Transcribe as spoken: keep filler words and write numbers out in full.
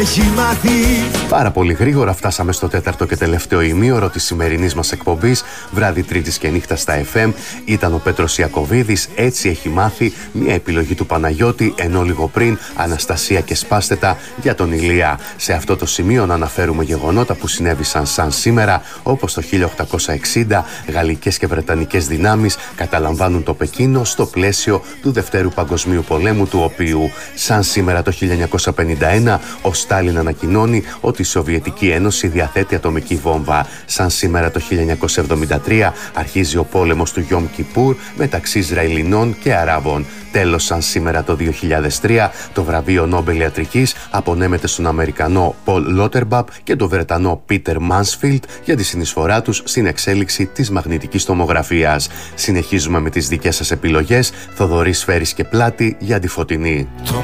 έχει μάθει. Πάρα πολύ γρήγορα φτάσαμε στο τέταρτο και τελευταίο ημίωρο της σημερινής μας εκπομπής, βράδυ Τρίτης και νύχτα στα εφ εμ. Ήταν ο Πέτρος Ιακωβίδης, έτσι έχει μάθει, μια επιλογή του Παναγιώτη, ενώ λίγο πριν Αναστασία και Σπάστετα για τον Ηλία. Σε αυτό το σημείο να αναφέρουμε γεγονότα που συνέβησαν σαν σήμερα, όπως το χίλια οκτακόσια εξήντα γαλλικές και βρετανικές δυνάμεις καταλαμβάνουν το Πεκίνο στο πλαίσιο του Δευτέρου Παγκοσμίου Πολέμου, του οποίου σαν σήμερα το χίλια εννιακόσια πενήντα ένα ο Στάλιν ανακοινώνει ότι η Σοβιετική Ένωση διαθέτει ατομική βόμβα. Σαν σήμερα το χίλια εννιακόσια εβδομήντα τρία αρχίζει ο πόλεμος του Γιόμ Κιπούρ μεταξύ Ισραηλινών και Αράβων. Τέλος, σαν σήμερα το δύο χιλιάδες τρία το βραβείο Νόμπελ Ιατρικής απονέμεται στον Αμερικανό Πολ Λότερμπαπ και τον Βρετανό Πίτερ Μάνσφιλντ για τη συνεισφορά τους στην εξέλιξη της μαγνητικής τομογραφίας. Συνεχίζουμε με τις δικές σας επιλογές. Θοδωρής Φέρης και Πλάτη για τη Φωτεινή. Το